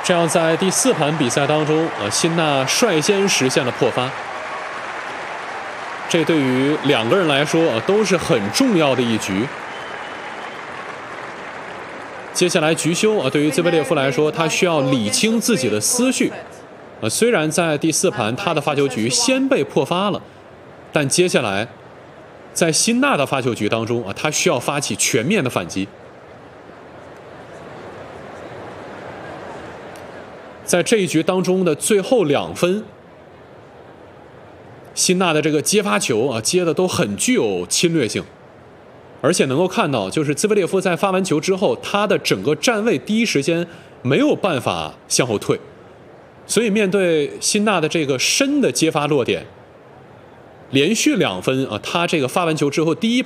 这样在第4盘比赛当中，辛纳率先实现了破发。这对于2个人来说，都是很重要的一局。接下来局休，对于兹维列夫来说，他需要理清自己的思绪。虽然在第4盘他的发球局先被破发了，但接下来在辛纳的发球局当中，他需要发起全面的反击。在这一局当中的最后2分，辛纳的这个接发球接的都很具有侵略性，而且能够看到，就是兹维列夫在发完球之后，他的整个站位第一时间没有办法向后退，所以面对辛纳的这个深的接发落点，连续2分他这个发完球之后第一